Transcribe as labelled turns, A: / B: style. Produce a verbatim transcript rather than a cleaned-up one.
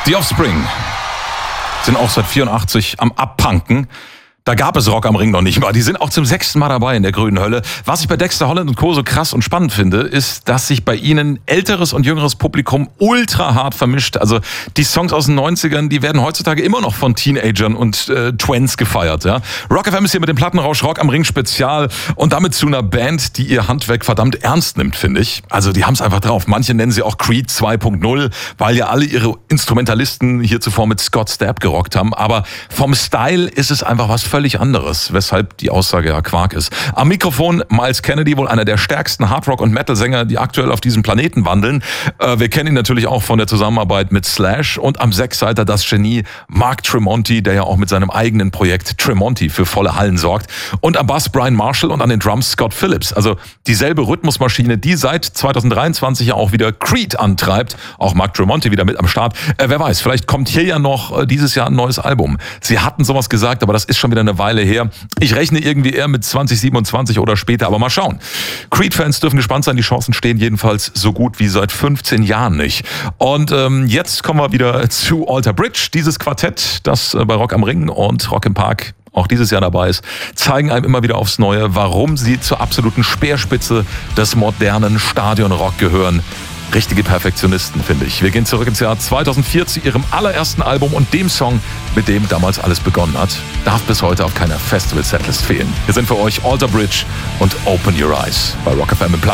A: The Offspring sind auch seit vierundachtzig am Abpunken. Da gab es Rock am Ring noch nicht mal. Die sind auch zum sechsten Mal dabei in der grünen Hölle. Was ich bei Dexter Holland und Co. so krass und spannend finde, ist, dass sich bei ihnen älteres und jüngeres Publikum ultra hart vermischt. Also die Songs aus den neunzigern, die werden heutzutage immer noch von Teenagern und äh, Twins gefeiert. Ja? Rock F M ist hier mit dem Plattenrausch Rock am Ring Spezial und damit zu einer Band, die ihr Handwerk verdammt ernst nimmt, finde ich. Also die haben es einfach drauf. Manche nennen sie auch Creed zwei Punkt null, weil ja alle ihre Instrumentalisten hier zuvor mit Scott Stapp gerockt haben. Aber vom Style ist es einfach was völlig anderes, weshalb die Aussage ja Quark ist. Am Mikrofon Myles Kennedy, wohl einer der stärksten Hardrock- und Metal-Sänger, die aktuell auf diesem Planeten wandeln. Äh, wir kennen ihn natürlich auch von der Zusammenarbeit mit Slash und am Sechsseiter das Genie Mark Tremonti, der ja auch mit seinem eigenen Projekt Tremonti für volle Hallen sorgt. Und am Bass Brian Marshall und an den Drums Scott Phillips. Also dieselbe Rhythmusmaschine, die seit zweitausenddreiundzwanzig ja auch wieder Creed antreibt. Auch Mark Tremonti wieder mit am Start. Äh, wer weiß, vielleicht kommt hier ja noch äh, dieses Jahr ein neues Album. Sie hatten sowas gesagt, aber das ist schon wieder eine Weile her. Ich rechne irgendwie eher mit zwanzig siebenundzwanzig oder später, aber mal schauen. Creed-Fans dürfen gespannt sein, die Chancen stehen jedenfalls so gut wie seit fünfzehn Jahren nicht. Und ähm, jetzt kommen wir wieder zu Alter Bridge, dieses Quartett, das äh, bei Rock am Ring und Rock im Park auch dieses Jahr dabei ist, zeigen einem immer wieder aufs Neue, warum sie zur absoluten Speerspitze des modernen Stadionrock gehören. Richtige Perfektionisten, finde ich. Wir gehen zurück ins Jahr zweitausendvier zu ihrem allerersten Album und dem Song, mit dem damals alles begonnen hat. Darf bis heute auf keiner Festival-Setlist fehlen. Wir sind für euch Alter Bridge und Open Your Eyes bei Rock F M im Platz.